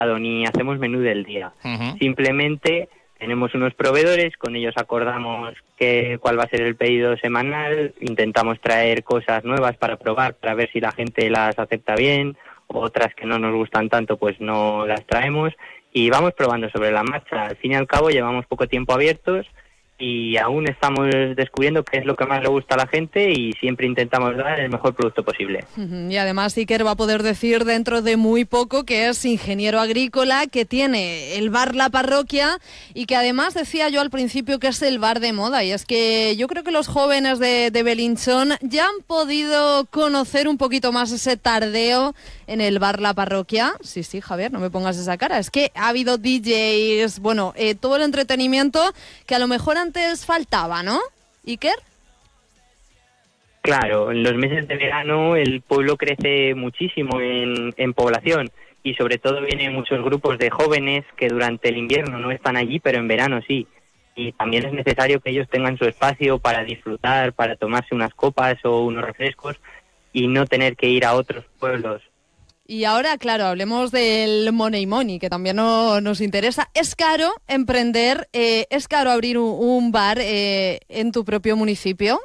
ni hacemos menú del día. Uh-huh. Simplemente tenemos unos proveedores, con ellos acordamos cuál va a ser el pedido semanal, intentamos traer cosas nuevas para probar, para ver si la gente las acepta bien, otras que no nos gustan tanto pues no las traemos y vamos probando sobre la marcha. Al fin y al cabo llevamos poco tiempo abiertos y aún estamos descubriendo qué es lo que más le gusta a la gente y siempre intentamos dar el mejor producto posible. Y además Iker va a poder decir dentro de muy poco que es ingeniero agrícola, que tiene el bar La Parroquia y que además decía yo al principio que es el bar de moda. Y es que yo creo que los jóvenes de Belinchón ya han podido conocer un poquito más ese tardeo en el bar La Parroquia. Sí, Javier, no me pongas esa cara. Es que ha habido DJs, bueno, todo el entretenimiento que a lo mejor antes faltaba, ¿no, Iker? Claro, en los meses de verano el pueblo crece muchísimo en población y sobre todo vienen muchos grupos de jóvenes que durante el invierno no están allí, pero en verano sí. Y también es necesario que ellos tengan su espacio para disfrutar, para tomarse unas copas o unos refrescos y no tener que ir a otros pueblos. Y ahora, claro, hablemos del money, que también nos interesa. ¿Es caro emprender? ¿Es caro abrir un bar en tu propio municipio?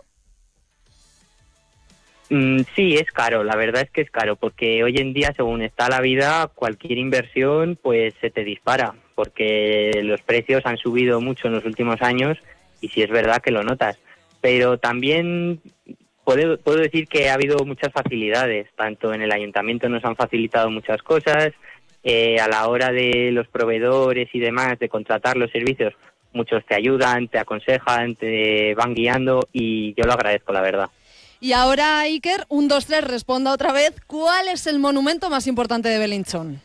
Sí, es caro, la verdad es que es caro, porque hoy en día, según está la vida, cualquier inversión pues se te dispara, porque los precios han subido mucho en los últimos años y sí es verdad que lo notas. Pero también puedo decir que ha habido muchas facilidades, tanto en el ayuntamiento nos han facilitado muchas cosas, a la hora de los proveedores y demás, de contratar los servicios, muchos te ayudan, te aconsejan, te van guiando y yo lo agradezco, la verdad. Y ahora, Iker, 1, 2, 3, responda otra vez. ¿Cuál es el monumento más importante de Belinchón?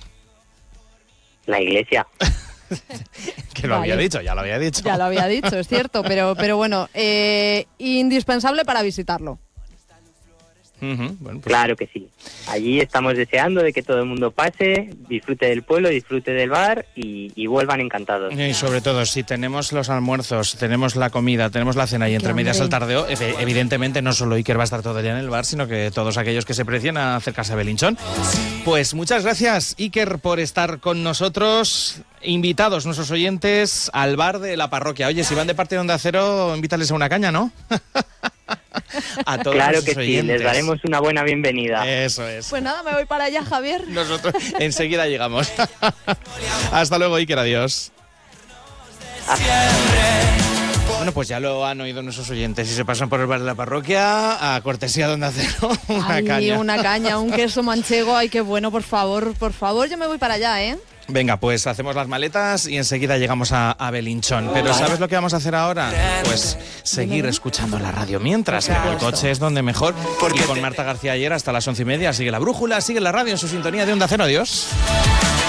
La iglesia. Que lo había dicho, ya lo había dicho. Ya lo había dicho, es cierto, pero bueno, indispensable para visitarlo. Uh-huh. Bueno, pues claro que sí. Allí estamos deseando de que todo el mundo pase, disfrute del pueblo, disfrute del bar y vuelvan encantados. Y sobre todo, si tenemos los almuerzos, tenemos la comida, tenemos la cena y entre medias el tardeo, evidentemente no solo Iker va a estar todo el día en el bar, sino que todos aquellos que se precien a acercarse a Belinchón. Pues muchas gracias, Iker, por estar con nosotros. Invitados nuestros oyentes al bar de La Parroquia. Oye, si van de parte de Onda Cero, invítales a una caña, ¿no? A todos claro que oyentes. Sí, les daremos una buena bienvenida. Eso es. Pues nada, me voy para allá, Javier. Nosotros enseguida llegamos. Hasta luego, Iker, adiós. Bueno, pues ya lo han oído nuestros oyentes. Si se pasan por el bar de La Parroquia, a cortesía de Onda Cero, una caña, un queso manchego. Ay, qué bueno, por favor, yo me voy para allá, ¿eh? Venga, pues hacemos las maletas y enseguida llegamos a Belinchón. Pero ¿sabes lo que vamos a hacer ahora? Pues seguir escuchando la radio mientras, que el coche es donde mejor. Y con Marta García ayer hasta las 11:30 sigue La Brújula, sigue la radio en su sintonía de Onda Cero. Adiós.